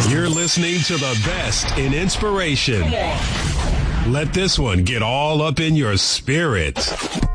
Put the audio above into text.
You're listening to the best in inspiration. Let this one get all up in your spirit.